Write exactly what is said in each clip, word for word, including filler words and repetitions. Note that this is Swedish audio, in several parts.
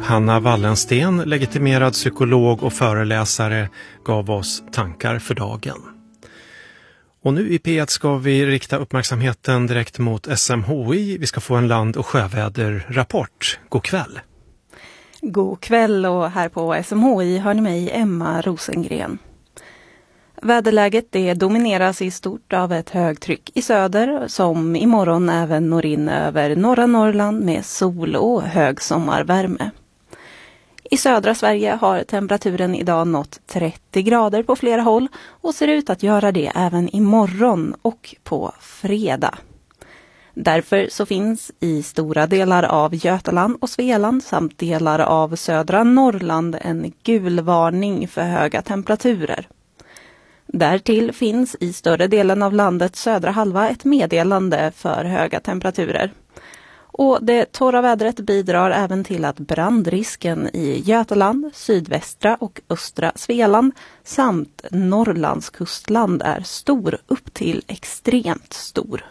Hanna Wallensten, legitimerad psykolog och föreläsare, gav oss tankar för dagen. Och nu i P ett ska vi rikta uppmärksamheten direkt mot S M H I. Vi ska få en land- och sjöväderrapport. God kväll! God kväll, och här på S M H I hör ni mig, Emma Rosengren. Väderläget det domineras i stort av ett högtryck i söder som imorgon även når in över norra Norrland med sol och hög sommarvärme. I södra Sverige har temperaturen idag nått trettio grader på flera håll och ser ut att göra det även imorgon och på fredag. Därför så finns i stora delar av Götaland och Svealand samt delar av södra Norrland en gul varning för höga temperaturer. Därtill finns i större delen av landets södra halva ett meddelande för höga temperaturer. Och det torra vädret bidrar även till att brandrisken i Götaland, sydvästra och östra Svealand samt Norrlands kustland är stor upp till extremt stor.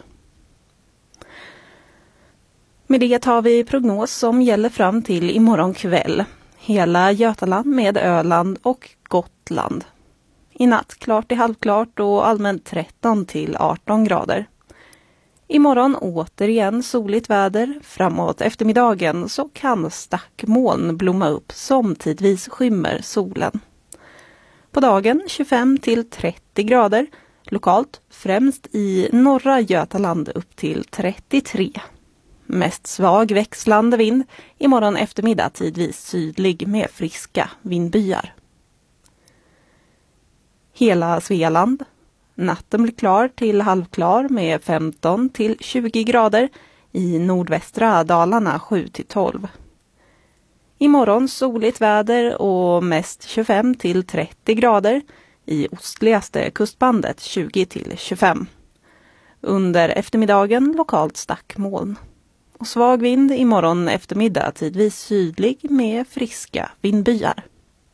Med det tar vi prognos som gäller fram till imorgon kväll. Hela Götaland med Öland och Gotland. I natt klart till halvklart och allmänt tretton till arton grader. Imorgon återigen soligt väder. Framåt eftermiddagen så kan stackmoln blomma upp som tidvis skymmer solen. På dagen tjugofem till trettio grader. Lokalt främst i norra Götaland upp till trettiotre. Mest svag växlande vind. Imorgon eftermiddag tidvis sydlig med friska vindbyar. Hela Svealand. Natten blir klar till halvklar med femton till tjugo grader. I nordvästra Dalarna sju till tolv. Imorgon soligt väder och mest tjugofem till trettio grader. I ostligaste kustbandet tjugo till tjugofem. Under eftermiddagen lokalt stackmoln. Och svag vind imorgon eftermiddag tidvis sydlig med friska vindbyar.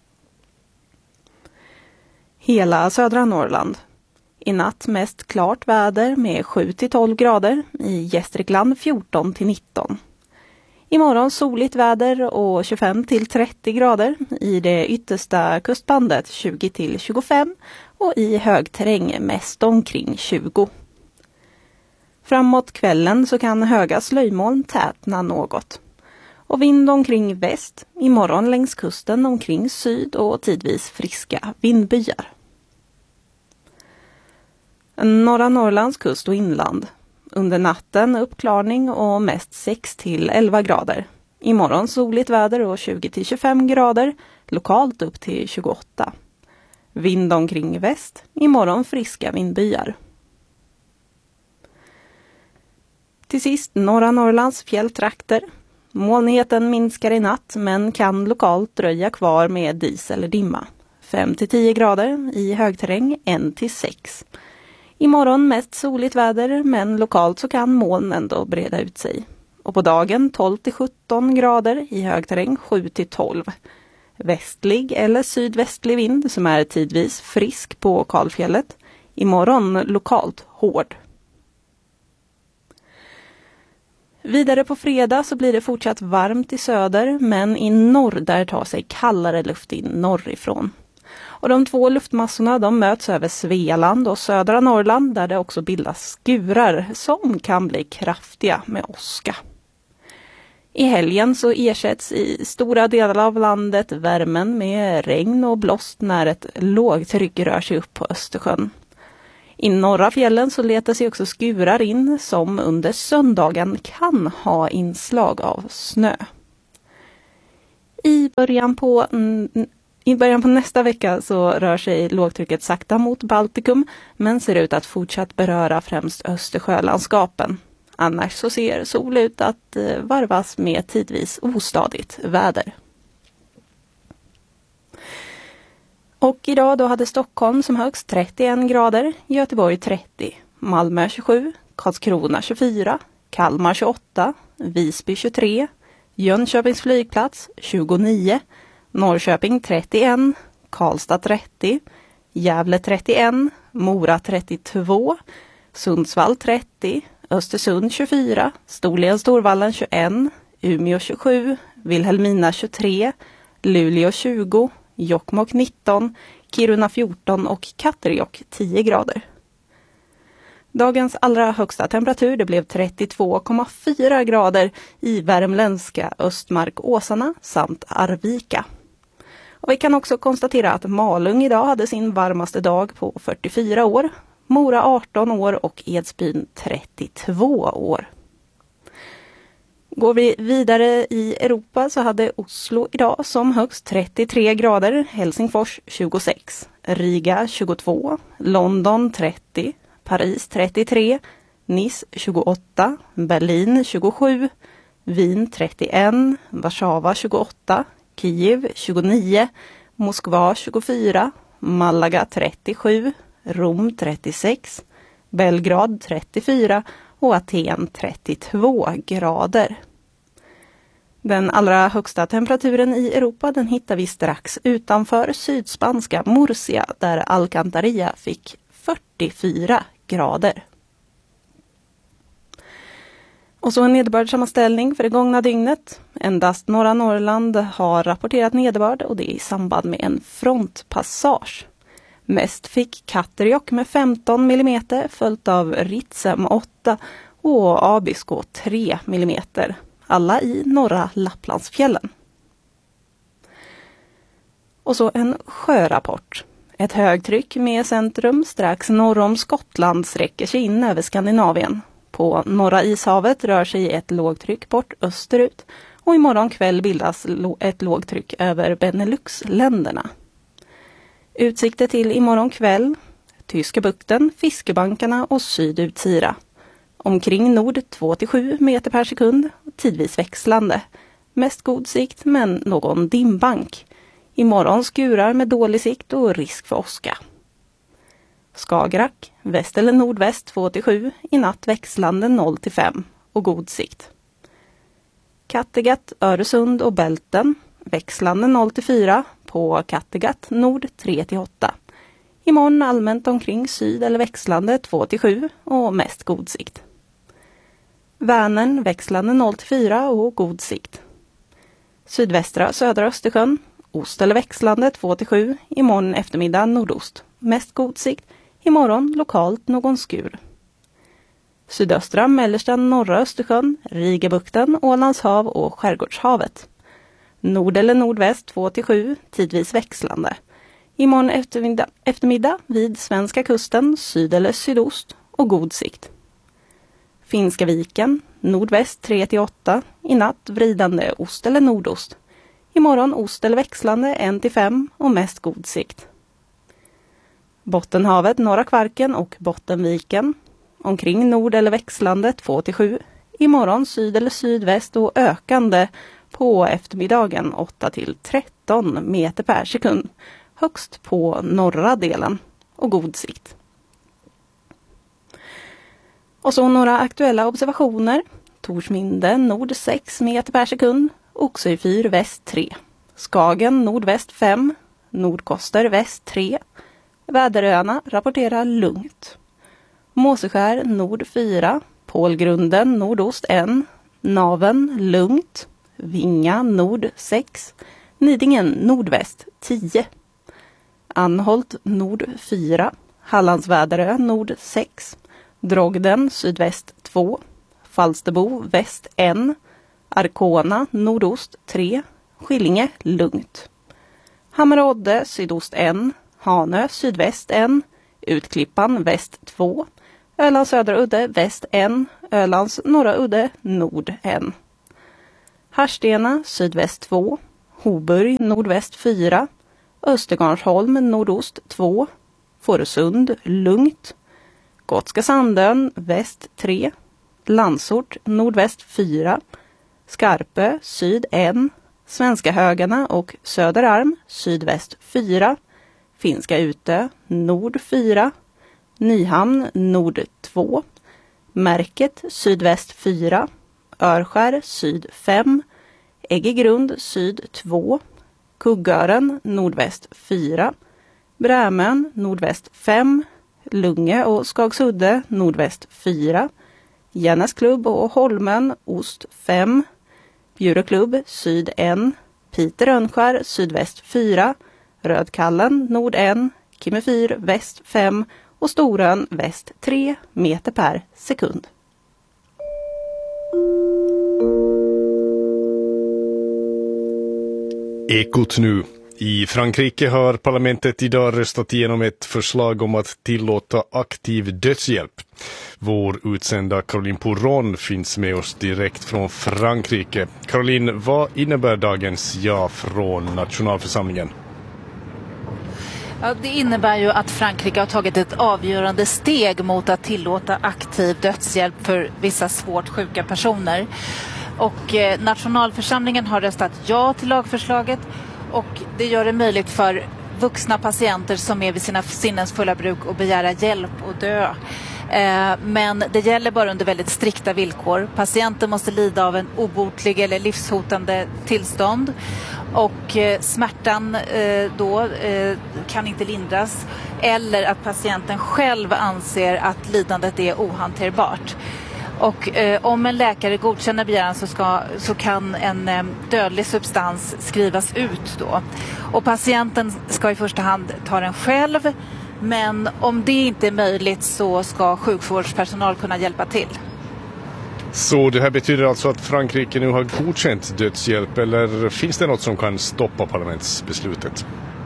Hela södra Norrland. I natt mest klart väder med sju till tolv grader. I Gästrikland fjorton till nitton. Imorgon soligt väder och tjugofem till trettio grader. I det yttersta kustbandet tjugo till tjugofem. Och i högterräng mest omkring tjugo. Framåt kvällen så kan höga slöjmoln tätna något. Och vind omkring väst. Imorgon längs kusten omkring syd och tidvis friska vindbyar. Norra Norrlands kust och inland. Under natten uppklarning och mest sex till elva grader. Imorgon soligt väder och tjugo till tjugofem grader. Lokalt upp till tjugoåtta. Vind omkring väst. Imorgon friska vindbyar. Till sist norra Norrlands fjälltrakter. Molnigheten minskar i natt men kan lokalt dröja kvar med dis eller dimma. fem till tio grader, i högterräng ett till sex. Imorgon mest soligt väder men lokalt så kan moln ändå breda ut sig. Och på dagen tolv till sjutton grader, i högterräng sju till tolv. Västlig eller sydvästlig vind som är tidvis frisk på Kalfjället. Imorgon lokalt hård. Vidare på fredag så blir det fortsatt varmt i söder men i norr där tar sig kallare luft in norrifrån. Och de två luftmassorna de möts över Svealand och södra Norrland där det också bildas skurar som kan bli kraftiga med åska. I helgen så ersätts i stora delar av landet värmen med regn och blåst när ett lågtryck rör sig upp på Östersjön. I norra fjällen så letar sig också skurar in som under söndagen kan ha inslag av snö. I början på, I början på nästa vecka så rör sig lågtrycket sakta mot Baltikum men ser ut att fortsatt beröra främst Östersjölandskapen. Annars så ser sol ut att varvas med tidvis ostadigt väder. Och idag då hade Stockholm som högst trettioen grader, Göteborg trettio, Malmö tjugosju, Karlskrona tjugofyra, Kalmar tjugoåtta, Visby tjugotre, Jönköpings flygplats tjugonio, Norrköping trettioen, Karlstad trettio, Gävle trettioen, Mora trettiotvå, Sundsvall trettio, Östersund tjugofyra, Storlien Storvallen tjugoen, Umeå tjugosju, Vilhelmina tjugotre, Luleå tjugo, Jokkmokk nitton, Kiruna fjorton och Katterjåkk tio grader. Dagens allra högsta temperatur det blev trettiotvå komma fyra grader i värmländska Östmark-Åsarna samt Arvika. Och vi kan också konstatera att Malung idag hade sin varmaste dag på fyrtiofyra år, Mora arton år och Edsbyn trettiotvå år. Går vi vidare i Europa så hade Oslo idag som högst trettiotre grader, Helsingfors tjugosex, Riga tjugotvå, London trettio, Paris trettiotre, Nice tjugoåtta, Berlin tjugosju, Wien trettioett, Warszawa tjugoåtta, Kiev tjugonio, Moskva tjugofyra, Malaga trettiosju, Rom trettiosex, Belgrad trettiofyra och Aten trettiotvå grader. Den allra högsta temperaturen i Europa den hittar vi strax utanför sydspanska Murcia där Alcantarilla fick fyrtiofyra grader. Och så en nederbördssammanställning för det gångna dygnet. Endast norra Norrland har rapporterat nederbörd och det är i samband med en frontpassage. Mest fick Katterjåkk med femton millimeter följt av Ritsem åtta och Abisko tre millimeter. Alla i norra Lapplandsfjällen. Och så en sjörapport. Ett högtryck med centrum strax norr om Skottland sträcker sig in över Skandinavien. På norra ishavet rör sig ett lågtryck bort österut och imorgon kväll bildas ett lågtryck över Benelux-länderna. Utsikter till imorgon kväll, Tyska bukten, Fiskebankarna och Sydutsira. Omkring nord två till sju meter per sekund, tidvis växlande. Mest god sikt men någon dimbank. Imorgon skurar med dålig sikt och risk för åska. Skagerrak, väst eller nordväst två till sju, i natt växlande noll till fem och god sikt. Kattegatt, Öresund och Bälten, växlande noll till fyra, på Kattegatt nord tre till åtta. Imorgon allmänt omkring syd eller växlande två till sju och mest god sikt. Vänern växlande noll till fyra och god sikt. Sydvästra södra Östersjön, ost eller växlande två till sju, imorgon eftermiddag nordost. Mest god sikt, imorgon lokalt någon skur. Sydöstra mellersta norra Östersjön, Rigabukten, Ålandshav och Skärgårdshavet. Nord eller nordväst två till sju, tidvis växlande. Imorgon eftermiddag, eftermiddag vid svenska kusten, syd eller sydost och god sikt. Finska viken, nordväst tre till åtta, i natt vridande ost eller nordost. Imorgon ost eller växlande ett till fem och mest god sikt. Bottenhavet, norra Kvarken och Bottenviken. Omkring nord eller växlande två till sju. Imorgon syd eller sydväst och ökande på eftermiddagen åtta till tretton meter per sekund. Högst på norra delen och god sikt. Och så några aktuella observationer. Torsminde nord sex meter per sekund. Oxöjfyr väst tre. Skagen nordväst fem. Nordkoster väst tre. Väderöarna rapporterar lugnt. Måseskär nord fyra. Pålgrunden nordost ett. Naven lugnt. Vinga nord sex. Nidingen nordväst tio. Anholt nord fyra. Hallandsväderö nord sex. Drogden sydväst två. Falsterbo väst ett. Arkona nordost tre. Skillinge lugnt. Hammerodde sydost ett. Hanö sydväst ett. Utklippan väst två. Ölands södra udde väst ett. Ölands norra udde nord ett. Harstena sydväst två. Hoburg nordväst fyra. Östergarnsholm nordost två. Fårösund lugnt. Gotska Sandön väst tre. Landsort nordväst fyra. Skarpö syd ett. Svenska Högarna och Söderarm sydväst fyra. Finska Utö nord fyra. Nyhamn nord två. Märket sydväst fyra. Örskär syd fem. Äggegrund syd två. Kuggören nordväst fyra. Brämön nordväst fem. Lunge och Skagsudde nordväst fyra. Järnäsklubb och Holmen ost fem. Euroklubb syd ett, Piter Rönnskär sydväst fyra, Rödkallen nord ett, Kimmefyr väst fem och Storön väst tre meter per sekund. Ekot nu. I Frankrike har parlamentet idag röstat igenom ett förslag om att tillåta aktiv dödshjälp. Vår utsända Caroline Pourron finns med oss direkt från Frankrike. Caroline, vad innebär dagens ja från nationalförsamlingen? Ja, det innebär ju att Frankrike har tagit ett avgörande steg mot att tillåta aktiv dödshjälp för vissa svårt sjuka personer. Och eh, nationalförsamlingen har röstat ja till lagförslaget och det gör det möjligt för vuxna patienter som är vid sina sinnens fulla bruk och begära hjälp och dö. Eh, men det gäller bara under väldigt strikta villkor. Patienten måste lida av en obotlig eller livshotande tillstånd och eh, smärtan eh, då eh, kan inte lindras eller att patienten själv anser att lidandet är ohanterbart. Och eh, om en läkare godkänner begäran så, ska, så kan en eh, dödlig substans skrivas ut då. Och patienten ska i första hand ta den själv, men om det inte är möjligt så ska sjukvårdspersonal kunna hjälpa till. Så det här betyder alltså att Frankrike nu har godkänt dödshjälp, eller finns det något som kan stoppa parlamentsbeslutet?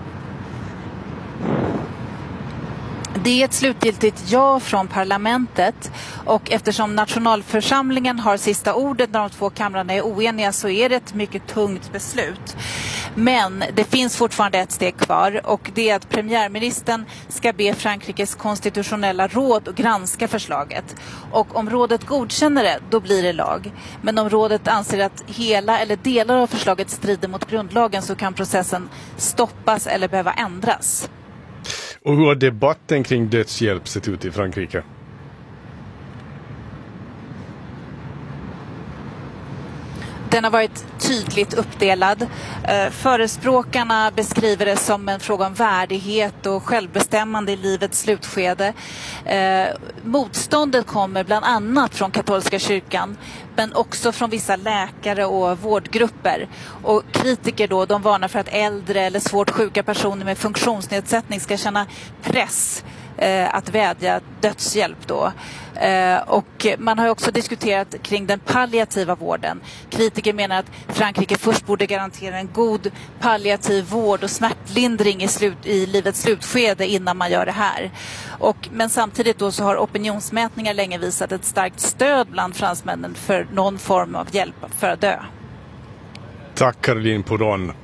Det är ett slutgiltigt ja från parlamentet och eftersom nationalförsamlingen har sista ordet när de två kamrarna är oeniga så är det ett mycket tungt beslut. Men det finns fortfarande ett steg kvar och det är att premiärministern ska be Frankrikes konstitutionella råd att granska förslaget. Och om rådet godkänner det, då blir det lag. Men om rådet anser att hela eller delar av förslaget strider mot grundlagen så kan processen stoppas eller behöva ändras. Och hur har debatten kring dödshjälp sett ut i Frankrike? Den har varit tydligt uppdelad. Eh, förespråkarna beskriver det som en fråga om värdighet och självbestämmande i livets slutskede. Eh, motståndet kommer bland annat från katolska kyrkan men också från vissa läkare och vårdgrupper. Och kritiker då, de varnar för att äldre eller svårt sjuka personer med funktionsnedsättning ska känna press eh, att vädja dödshjälp då. Eh, och man har också diskuterat kring den palliativa vården. Kritiker menar att Frankrike först borde garantera en god palliativ vård och smärtlindring i, slut, i livets slutskede innan man gör det här. Och, men samtidigt då så har opinionsmätningar länge visat ett starkt stöd bland fransmännen för någon form av hjälp för att dö. Tack Caroline Pourron.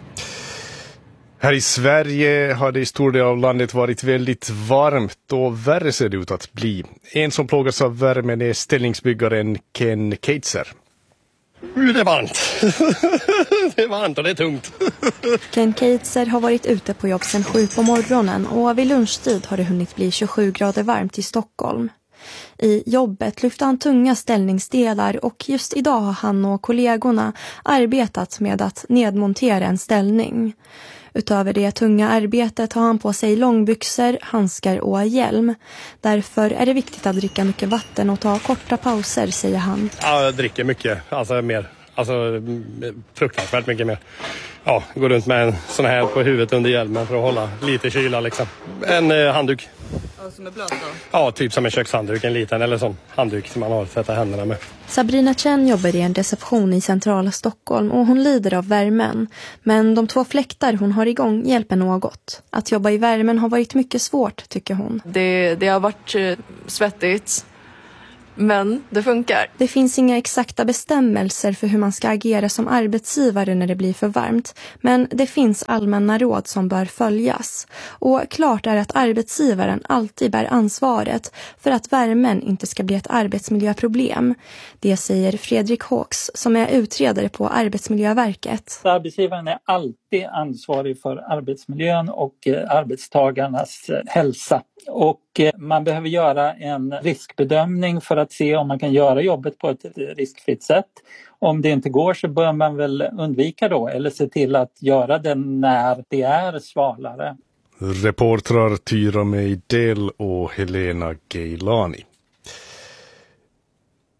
Här i Sverige har det i stor del av landet varit väldigt varmt och värre ser det ut att bli. En som plågas av värmen är ställningsbyggaren Ken Keitzer. Det är varmt. Det är varmt och det är tungt. Ken Keitzer har varit ute på jobb sedan sju på morgonen och vid lunchtid har det hunnit bli tjugosju grader varmt i Stockholm. I jobbet lyfter han tunga ställningsdelar och just idag har han och kollegorna arbetat med att nedmontera en ställning. Utöver det tunga arbetet har han på sig långbyxor, handskar och hjälm. Därför är det viktigt att dricka mycket vatten och ta korta pauser, säger han. Ja, jag dricker mycket. Alltså mer. Alltså fruktansvärt mycket mer. Ja, går runt med en sån här på huvudet under hjälmen för att hålla lite kyla liksom. En eh, handduk. Ja, som är blöt då? Ja, typ som en kökshandduk, en liten eller sån handduk som man har att tvätta händerna med. Sabrina Chen jobbar i en reception i centrala Stockholm och hon lider av värmen. Men de två fläktar hon har igång hjälper något. Att jobba i värmen har varit mycket svårt, tycker hon. Det, det har varit eh, svettigt. Men det funkar. Det finns inga exakta bestämmelser för hur man ska agera som arbetsgivare när det blir för varmt. Men det finns allmänna råd som bör följas. Och klart är att arbetsgivaren alltid bär ansvaret för att värmen inte ska bli ett arbetsmiljöproblem. Det säger Fredrik Hawks som är utredare på Arbetsmiljöverket. Arbetsgivaren är alltid ansvarig för arbetsmiljön och arbetstagarnas hälsa. Och man behöver göra en riskbedömning för att se om man kan göra jobbet på ett riskfritt sätt. Om det inte går så bör man väl undvika då eller se till att göra det när det är svalare. Reportrar Tyra Meidel och Helena Geilani.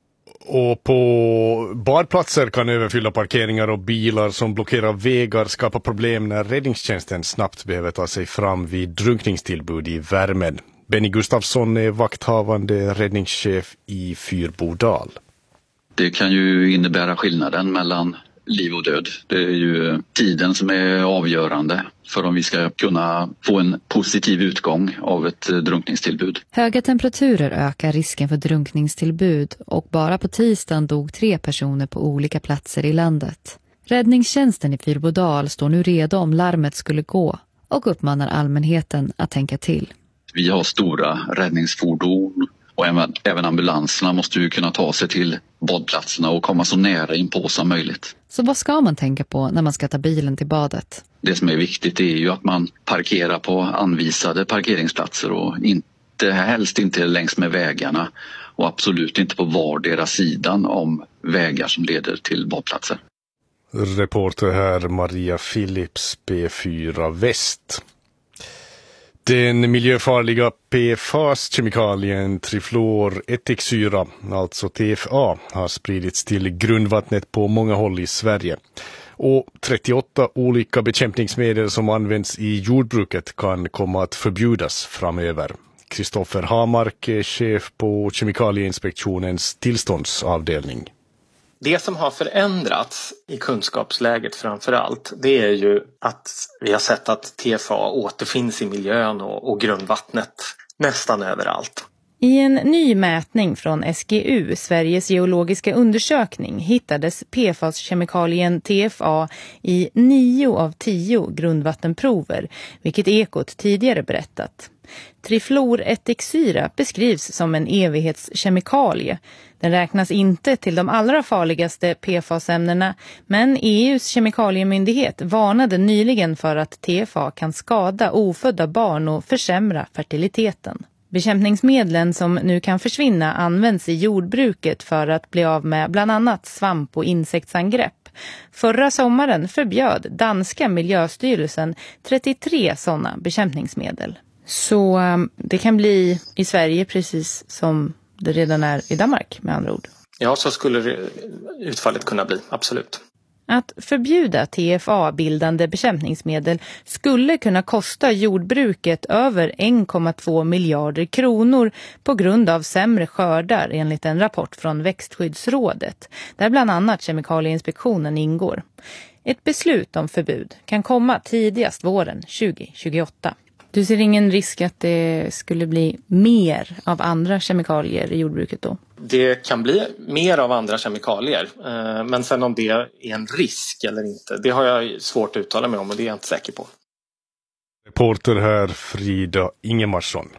Och på badplatser kan överfyllda parkeringar och bilar som blockerar vägar skapa problem när räddningstjänsten snabbt behöver ta sig fram vid drunkningstillbud i värmen. Benny Gustafsson är vakthavande räddningschef i Fyrbodal. Det kan ju innebära skillnaden mellan liv och död. Det är ju tiden som är avgörande för om vi ska kunna få en positiv utgång av ett drunkningstillbud. Höga temperaturer ökar risken för drunkningstillbud och bara på tisdagen dog tre personer på olika platser i landet. Räddningstjänsten i Fyrbodal står nu redo om larmet skulle gå och uppmanar allmänheten att tänka till. Vi har stora räddningsfordon och även, även ambulanserna måste ju kunna ta sig till badplatserna och komma så nära in på som möjligt. Så vad ska man tänka på när man ska ta bilen till badet? Det som är viktigt är ju att man parkerar på anvisade parkeringsplatser och inte, helst inte längs med vägarna och absolut inte på vardera sidan om vägar som leder till badplatser. Reporter här Maria Philips, P fyra Väst. Den miljöfarliga P F A-kemikalien trifluorättiksyra, alltså T F A, har spridits till grundvattnet på många håll i Sverige. Och trettioåtta olika bekämpningsmedel som används i jordbruket kan komma att förbjudas framöver. Kristoffer Hamark är chef på Kemikalieinspektionens tillståndsavdelning. Det som har förändrats i kunskapsläget framför allt, det är ju att vi har sett att T F A återfinns i miljön och, och grundvattnet nästan överallt. I en ny mätning från S G U, Sveriges geologiska undersökning, hittades P F A-kemikalien T F A i nio av tio grundvattenprover, vilket Ekot tidigare berättat. Trifluorättiksyra beskrivs som en evighetskemikalie. Den räknas inte till de allra farligaste P F A-ämnena, men E U:s kemikaliemyndighet varnade nyligen för att T F A kan skada ofödda barn och försämra fertiliteten. Bekämpningsmedlen som nu kan försvinna används i jordbruket för att bli av med bland annat svamp- och insektsangrepp. Förra sommaren förbjöd danska miljöstyrelsen trettiotre sådana bekämpningsmedel. Så um, det kan bli i Sverige precis som det redan är i Danmark, med andra ord. Ja, så skulle det, utfallet kunna bli, absolut. Att förbjuda T F A-bildande bekämpningsmedel skulle kunna kosta jordbruket över en komma två miljarder kronor på grund av sämre skördar enligt en rapport från Växtskyddsrådet, där bland annat Kemikalieinspektionen ingår. Ett beslut om förbud kan komma tidigast våren tjugo tjugoåtta. Du ser ingen risk att det skulle bli mer av andra kemikalier i jordbruket då? Det kan bli mer av andra kemikalier, men sen om det är en risk eller inte, det har jag svårt att uttala mig om och det är jag inte säker på. Reporter här Frida Ingemarsson.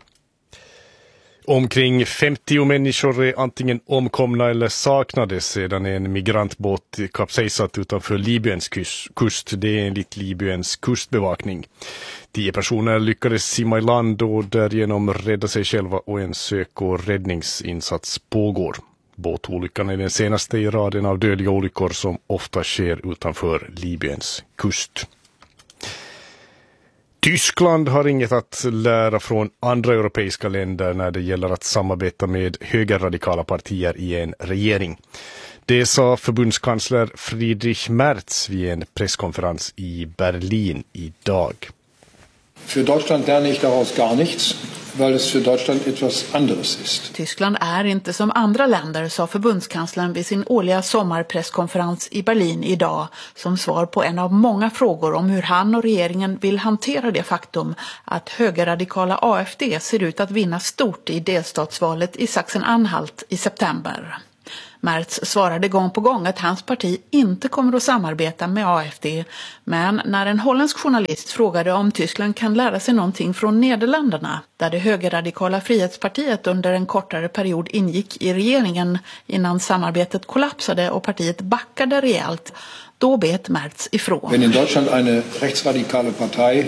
Omkring femtio människor är antingen omkomna eller saknade sedan en migrantbåt kapsejsat utanför Libyens kust. Det är enligt Libyens kustbevakning. Tio personer lyckades simma i land och därigenom rädda sig själva och en sök- och räddningsinsats pågår. Båtolyckan är den senaste i raden av dödliga olyckor som ofta sker utanför Libyens kust. Tyskland har inget att lära från andra europeiska länder när det gäller att samarbeta med högerradikala partier i en regering. Det sa förbundskansler Friedrich Merz vid en presskonferens i Berlin idag. För Deutschland lerne ich daraus gar nichts, weil es för Deutschland etwas anderes ist. Tyskland är inte som andra länder, sa förbundskanslern vid sin årliga sommarpresskonferens i Berlin idag, som svar på en av många frågor om hur han och regeringen vill hantera det faktum att högerradikala A F D ser ut att vinna stort i delstatsvalet i Sachsen-Anhalt i september. Merz svarade gång på gång att hans parti inte kommer att samarbeta med A F D, men när en holländsk journalist frågade om Tyskland kan lära sig någonting från Nederländerna, där det högerradikala Frihetspartiet under en kortare period ingick i regeringen innan samarbetet kollapsade och partiet backade rejält, då bet Merz ifrån. Wenn in Deutschland eine rechtsradikale Partei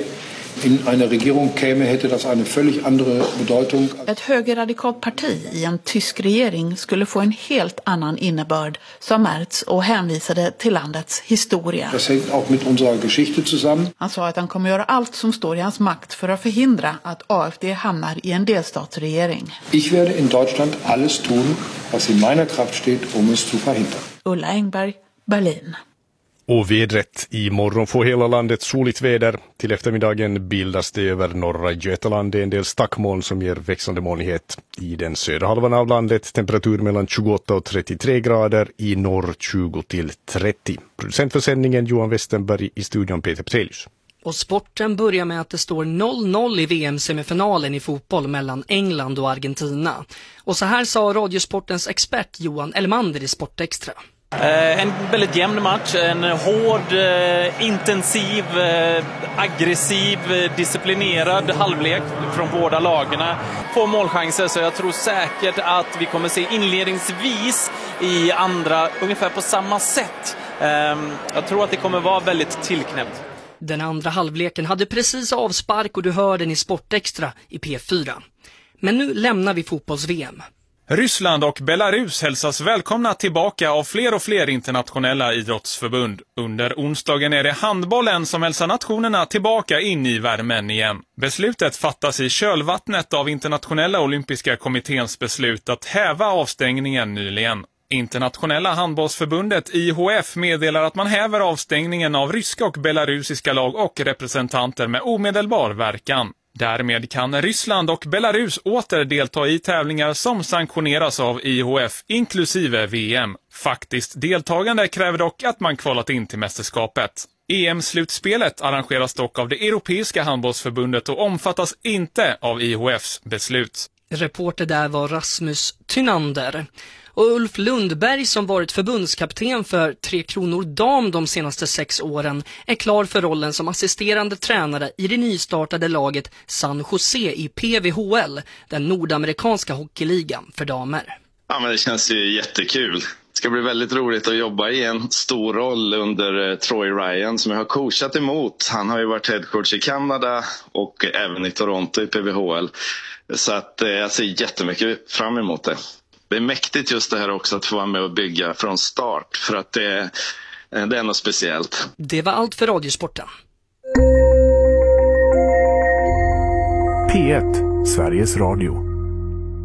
in einer Regierung käme, hätte das eine völlig andere Bedeutung. Ett högerradikalt parti i en tysk regering skulle få en helt annan innebörd, sa Merz och hänvisade till landets historia. Das hängt auch mit unserer Geschichte zusammen. Han sa att han kommer göra allt som står i hans makt för att förhindra att AfD hamnar i en delstatsregering. Ich werde in Deutschland alles tun, was in meiner Kraft steht, um es zu verhindern. Ulla Engberg, Berlin. Och vädret. Imorgon får hela landet soligt väder. Till eftermiddagen bildas det över norra Götaland en del stackmoln som ger växande molnighet. I den södra halvan av landet temperatur mellan tjugoåtta och trettiotre grader. I norr tjugo till trettio. Producent för sändningen Johan Westenberg, i studion Peter Petelius. Och sporten börjar med att det står noll noll i V M-semifinalen i fotboll mellan England och Argentina. Och så här sa Radiosportens expert Johan Elmander i Sportextra. Eh, en väldigt jämn match, en hård, eh, intensiv, eh, aggressiv, eh, disciplinerad halvlek från båda lagarna. Få målchanser, så jag tror säkert att vi kommer se inledningsvis i andra ungefär på samma sätt. Eh, jag tror att det kommer vara väldigt tillknäppt. Den andra halvleken hade precis avspark och du hör den i Sportextra i P fyra. Men nu lämnar vi fotbolls-V M. Ryssland och Belarus hälsas välkomna tillbaka av fler och fler internationella idrottsförbund. Under onsdagen är det handbollen som hälsar nationerna tillbaka in i värmen igen. Beslutet fattas i kölvattnet av internationella olympiska kommitténs beslut att häva avstängningen nyligen. Internationella handbollsförbundet I H F meddelar att man häver avstängningen av ryska och belarusiska lag och representanter med omedelbar verkan. Därmed kan Ryssland och Belarus åter delta i tävlingar som sanktioneras av I H F, inklusive V M. Faktiskt deltagande kräver dock att man kvalat in till mästerskapet. E M-slutspelet arrangeras dock av det Europeiska handbollsförbundet och omfattas inte av I H Fs beslut. Reporter där var Rasmus Tynander. Och Ulf Lundberg, som varit förbundskapten för Tre Kronor Dam de senaste sex åren, är klar för rollen som assisterande tränare i det nystartade laget San Jose i P V H L, den nordamerikanska hockeyligan för damer. Ja, men det känns ju jättekul. Det ska bli väldigt roligt att jobba i en stor roll under eh, Troy Ryan som jag har coachat emot. Han har ju varit headcoach i Kanada och även i Toronto i P V H L. Så att, eh, jag ser jättemycket fram emot det. Det är mäktigt just det här också att få vara med och bygga från start, för att det, det är något speciellt. Det var allt för Radiosporten. P ett, Sveriges Radio.